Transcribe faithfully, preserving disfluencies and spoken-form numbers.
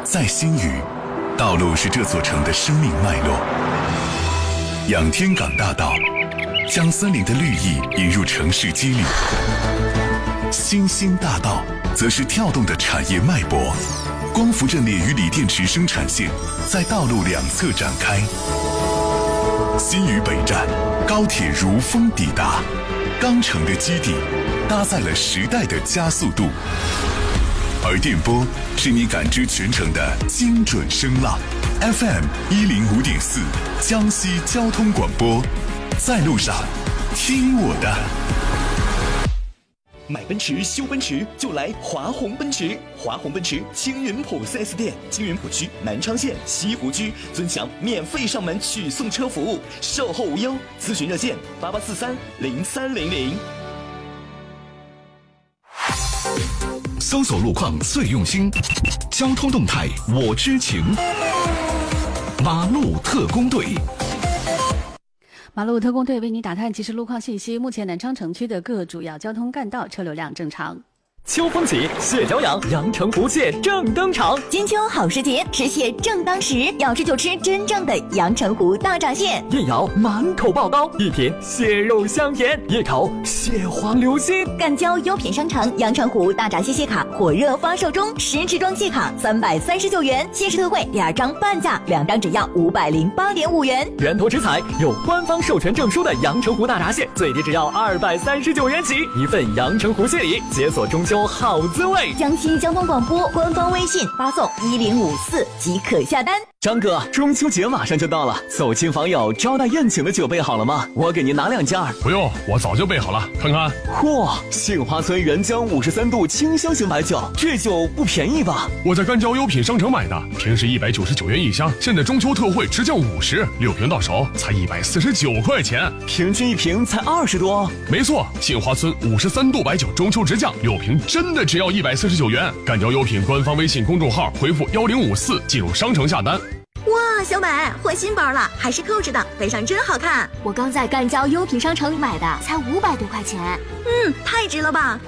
在新余，道路是这座城的生命脉络。仰天港大道将森林的绿意引入城市肌理，新兴大道则是跳动的产业脉搏。光伏阵列与锂电池生产线在道路两侧展开。新余北站，高铁如风抵达，钢城的基底搭载了时代的加速度。而电波是你感知全城的精准声浪 ，F M 一零五点四，江西交通广播，在路上听我的。 买奔驰修奔驰就来华宏奔驰，华宏奔驰青云浦 四 S 店，青云浦区南昌县西湖区尊享免费上门取送车服务，售后无忧，咨询热线八八四三零三零零。 搜索路况最用心，交通动态我知情。马路特工队。 马路特工队为你打探即时路况信息。目前南昌城区的各主要交通干道车流量正常。 秋风起，蟹脚痒，阳澄湖蟹正登场。 金秋好时节，吃蟹正当时，要吃就吃真正的阳澄湖大闸蟹。 一咬满口爆膏，一品蟹肉香甜，一口蟹黄流心。 赣交优品商城阳澄湖大闸蟹蟹卡火热发售中，十支装蟹卡三百三十九元，限时特惠两张半价，两张只要五百零八点五元。 源头直采有官方授权证书的阳澄湖大闸蟹，最低只要二百三十九元起，一份阳澄湖蟹礼，解锁中秋好滋味。 江西交通广播官方微信发送一零五四即可下单。 张哥，中秋节马上就到了，走亲访友招待宴请的酒备好了吗？我给您拿两件。 不用，我早就备好了，看看。 嚯，杏花村原浆五十三度清香型白酒，这酒不便宜吧？ 我在赣交优品商城买的，平时一百九十九元一箱，现在中秋特惠直降五十，六瓶到手才一百四十九块钱， 平均一瓶才二十多。 没错，杏花村五十三度白酒中秋直降，六瓶真的只要一百四十九元。赣交优品官方微信公众号回复幺零五四进入商城下单。 哇，小美换新包了，还是扣着的，背上真好看。 我刚在赣交优品商城买的，才五百多块钱。 嗯，太值了吧！